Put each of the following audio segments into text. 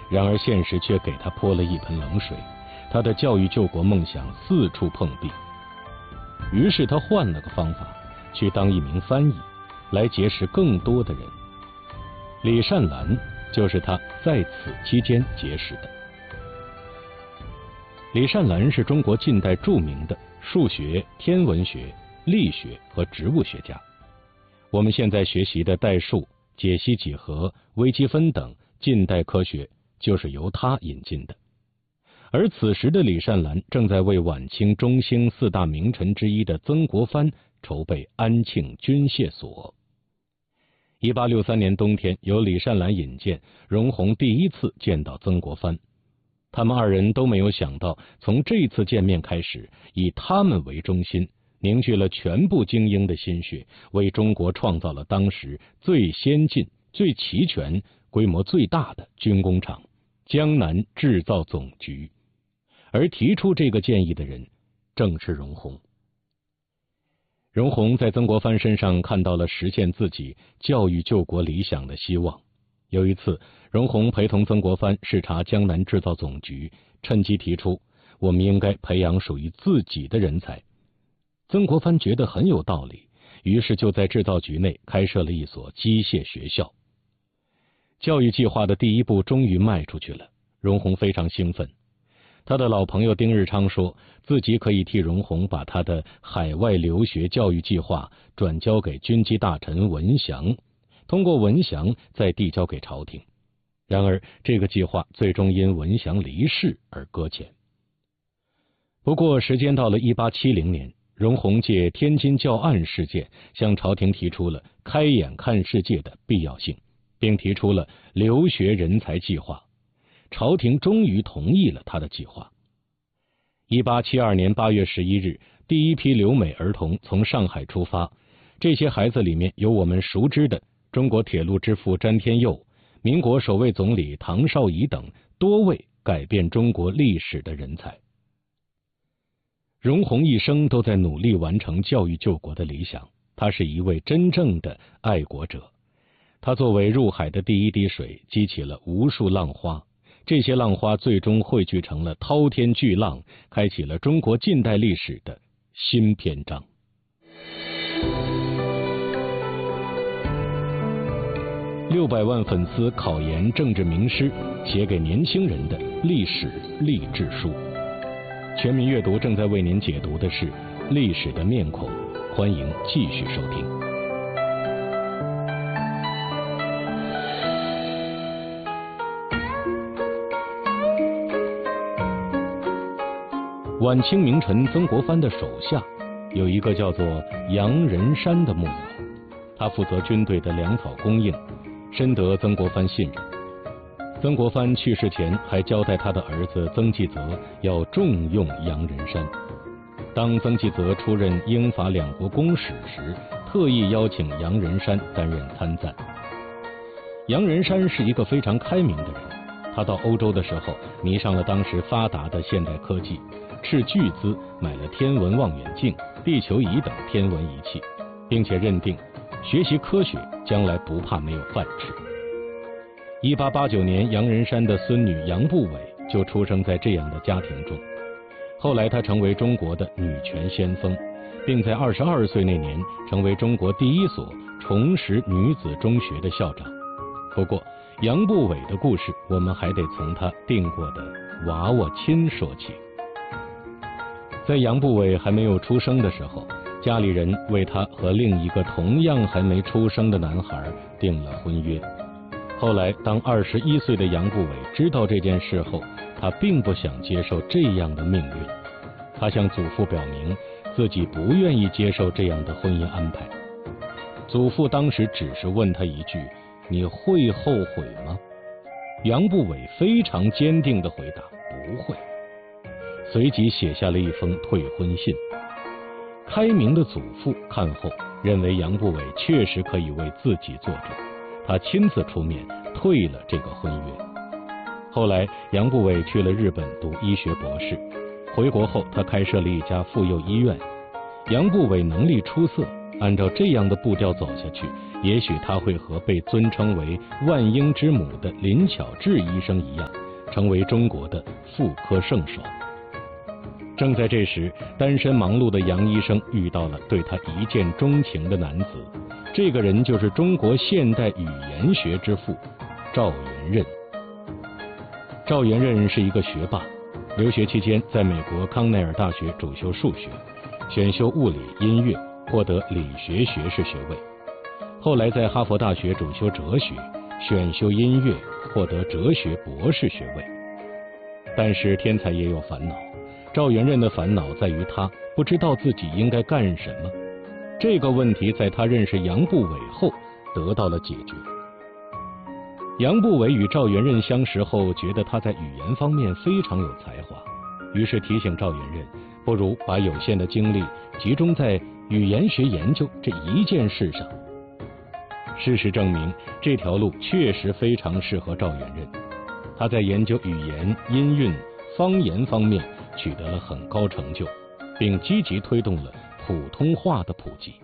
然而现实却给他泼了一盆冷水，他的教育救国梦想四处碰壁。于是他换了个方法，去当一名翻译，来结识更多的人。李善兰就是他在此期间结识的。李善兰是中国近代著名的数学、天文学、力学和植物学家。我们现在学习的代数、解析几何、微积分等近代科学就是由他引进的。而此时的李善兰正在为晚清中兴四大名臣之一的曾国藩筹备安庆军械所。1863年冬天，由李善兰引荐，荣闳第一次见到曾国藩。他们二人都没有想到，从这次见面开始，以他们为中心，凝聚了全部精英的心血，为中国创造了当时最先进、最齐全、规模最大的军工厂——江南制造总局。而提出这个建议的人正是荣闳。荣闳在曾国藩身上看到了实现自己教育救国理想的希望。有一次，荣闳陪同曾国藩视察江南制造总局，趁机提出我们应该培养属于自己的人才。曾国藩觉得很有道理，于是就在制造局内开设了一所机械学校。教育计划的第一步终于迈出去了，荣闳非常兴奋。他的老朋友丁日昌说，自己可以替荣闳把他的海外留学教育计划转交给军机大臣文祥，通过文祥再递交给朝廷。然而这个计划最终因文祥离世而搁浅。不过时间到了1870年，荣闳借天津教案事件向朝廷提出了开眼看世界的必要性，并提出了留学人才计划。朝廷终于同意了他的计划。1872年8月11日，第一批留美儿童从上海出发，这些孩子里面有我们熟知的中国铁路之父詹天佑、民国首位总理唐绍仪等多位改变中国历史的人才。荣闳一生都在努力完成教育救国的理想，他是一位真正的爱国者。他作为入海的第一滴水，激起了无数浪花，这些浪花最终汇聚成了滔天巨浪，开启了中国近代历史的新篇章。600万粉丝考研政治名师写给年轻人的历史励志书，全民阅读正在为您解读的是历史的面孔，欢迎继续收听。晚清名臣曾国藩的手下有一个叫做杨仁山的幕僚，他负责军队的粮草供应，深得曾国藩信任。曾国藩去世前还交代他的儿子曾纪泽要重用杨仁山。当曾纪泽出任英法两国公使时，特意邀请杨仁山担任参赞。杨仁山是一个非常开明的人，他到欧洲的时候迷上了当时发达的现代科技，斥巨资买了天文望远镜、地球仪等天文仪器，并且认定学习科学将来不怕没有饭吃。1889年，杨仁山的孙女杨步伟就出生在这样的家庭中。后来她成为中国的女权先锋，并在22岁那年成为中国第一所重实女子中学的校长。不过杨步伟的故事我们还得从她订过的娃娃亲说起。在杨步伟还没有出生的时候，家里人为他和另一个同样还没出生的男孩订了婚约。后来当21岁的杨步伟知道这件事后，他并不想接受这样的命运。他向祖父表明自己不愿意接受这样的婚姻安排。祖父当时只是问他一句：你会后悔吗？杨步伟非常坚定地回答：不会。随即写下了一封退婚信。开明的祖父看后认为杨步伟确实可以为自己做主，他亲自出面退了这个婚约。后来杨步伟去了日本读医学博士，回国后他开设了一家妇幼医院。杨步伟能力出色，按照这样的步调走下去， 也许他会和被尊称为万婴之母的林巧稚医生一样，成为中国的妇科圣手。正在这时，单身忙碌的杨医生遇到了对他一见钟情的男子，这个人就是中国现代语言学之父赵元任。赵元任是一个学霸，留学期间在美国康奈尔大学主修数学，选修物理、音乐，获得理学学士学位。后来在哈佛大学主修哲学，选修音乐，获得哲学博士学位。但是天才也有烦恼，赵元任的烦恼在于他不知道自己应该干什么。这个问题在他认识杨步伟后得到了解决。杨步伟与赵元任相识后，觉得他在语言方面非常有才华，于是提醒赵元任，不如把有限的精力集中在语言学研究这一件事上。事实证明，这条路确实非常适合赵元任。他在研究语言、音韵、方言方面取得了很高成就，并积极推动了普通话的普及。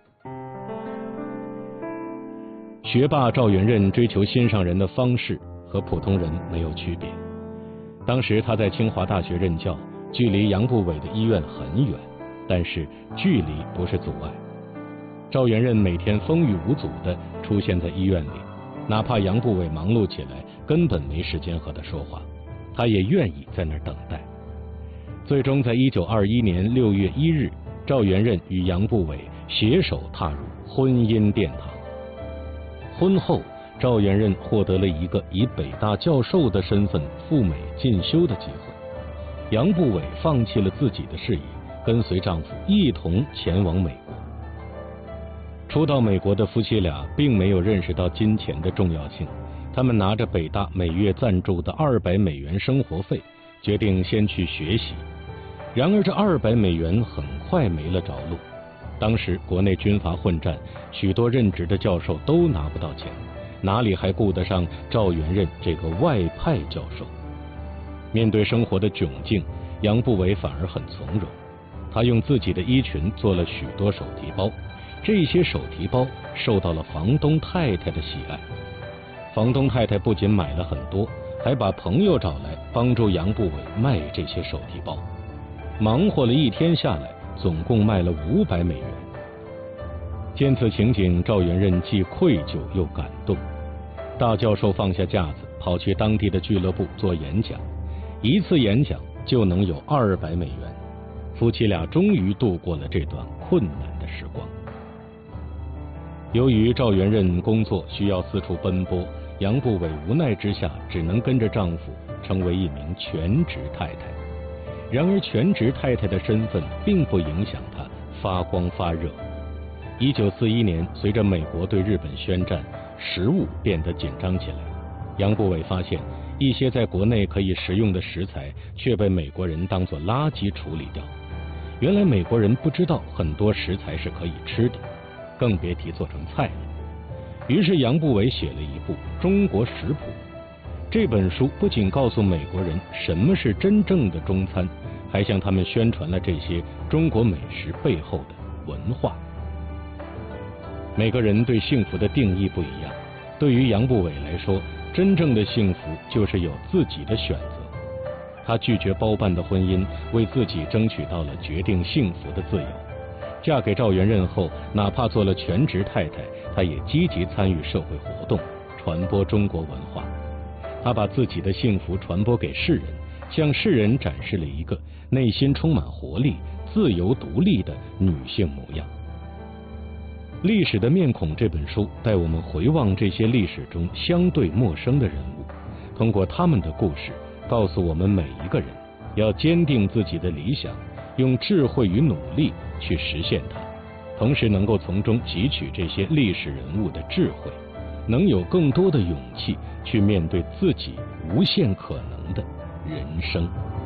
学霸赵元任追求心上人的方式和普通人没有区别。当时他在清华大学任教，距离杨步伟的医院很远，但是距离不是阻碍。赵元任每天风雨无阻地出现在医院里，哪怕杨步伟忙碌起来，根本没时间和他说话，他也愿意在那儿等待。最终在1921年6月1日，赵元任与杨步伟携手踏入婚姻殿堂。婚后，赵元任获得了一个以北大教授的身份赴美进修的机会。杨步伟放弃了自己的事业，跟随丈夫一同前往美国。初到美国的夫妻俩并没有认识到金钱的重要性，他们拿着北大每月赞助的$200生活费，决定先去学习。然而这$200很快没了着落。当时国内军阀混战，许多任职的教授都拿不到钱，哪里还顾得上赵元任这个外派教授？面对生活的窘境，杨步伟反而很从容。他用自己的衣裙做了许多手提包，这些手提包受到了房东太太的喜爱。房东太太不仅买了很多，还把朋友找来帮助杨步伟卖这些手提包。忙活了一天下来，总共卖了$500。见此情景，赵元任既愧疚又感动。大教授放下架子，跑去当地的俱乐部做演讲，一次演讲就能有$200。夫妻俩终于度过了这段困难的时光。由于赵元任工作需要四处奔波，杨步伟无奈之下只能跟着丈夫成为一名全职太太。然而全职太太的身份并不影响她发光发热。1941年，随着美国对日本宣战，食物变得紧张起来。杨步伟发现一些在国内可以食用的食材却被美国人当作垃圾处理掉。原来美国人不知道很多食材是可以吃的，更别提做成菜了。于是杨步伟写了一部《中国食谱》。这本书不仅告诉美国人什么是真正的中餐，还向他们宣传了这些中国美食背后的文化。每个人对幸福的定义不一样，对于杨步伟来说，真正的幸福就是有自己的选择。她拒绝包办的婚姻，为自己争取到了决定幸福的自由。嫁给赵元任后，哪怕做了全职太太，她也积极参与社会活动，传播中国文化。她把自己的幸福传播给世人，向世人展示了一个内心充满活力、自由独立的女性模样。《历史的面孔》这本书带我们回望这些历史中相对陌生的人物，通过他们的故事，告诉我们每一个人要坚定自己的理想，用智慧与努力去实现它，同时能够从中汲取这些历史人物的智慧，能有更多的勇气去面对自己无限可能的人生。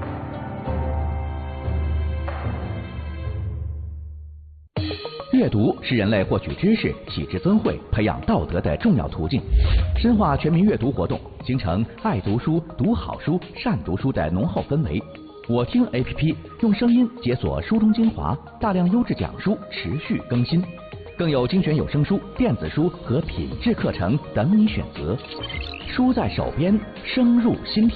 阅读是人类获取知识、启智增慧、培养道德的重要途径。深化全民阅读活动，形成爱读书、读好书、善读书的浓厚氛围。我听 APP 用声音解锁书中精华，大量优质讲书持续更新。 更有精选有声书、电子书和品质课程等你选择。书在手边，声入心田。